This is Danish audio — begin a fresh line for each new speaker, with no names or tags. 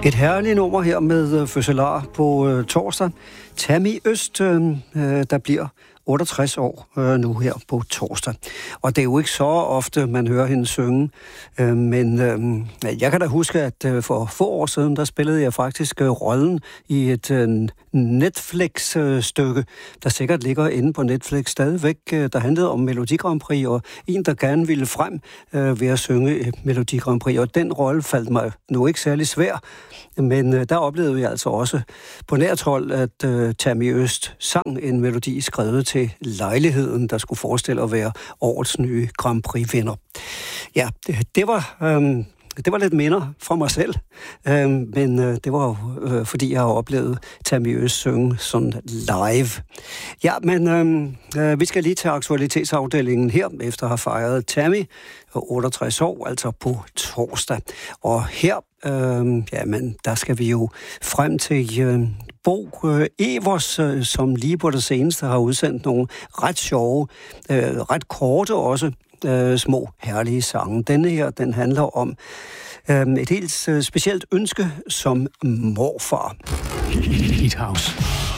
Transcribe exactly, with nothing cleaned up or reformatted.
Et herligt nummer her med fødselar på øh, torsdag. Tammy Øst, øh, der bliver otteogtres år øh, nu her på torsdag. Og det er jo ikke så ofte, man hører hende synge. Øh, men øh, jeg kan da huske, at øh, for få år siden, der spillede jeg faktisk øh, rollen i et øh, Netflix-stykke, øh, der sikkert ligger inde på Netflix stadigvæk, øh, der handlede om Melodi Grand Prix, og en, der gerne ville frem øh, ved at synge et Melodi Grand Prix. Og den rolle faldt mig nu ikke særlig svær, men øh, der oplevede vi altså også på nært hold, at øh, Tammy Øst sang en melodi skrevet til lejligheden, der skulle forestille at være årets nye Grand Prix-vinder. Ja, det, det var... Øh, Det var lidt minder fra mig selv, øh, men øh, det var jo, øh, fordi jeg har oplevet Tammy Øst synge sådan live. Ja, men øh, vi skal lige til aktualitetsafdelingen her, efter at have fejret Tammy, otteogtres år, altså på torsdag. Og her, øh, jamen, der skal vi jo frem til øh, Bo øh, Evers, øh, som lige på det seneste har udsendt nogle ret sjove, øh, ret korte også, Øh, små, herlige sange. Denne her, den handler om øh, et helt øh, specielt ønske som morfar.
Hit House.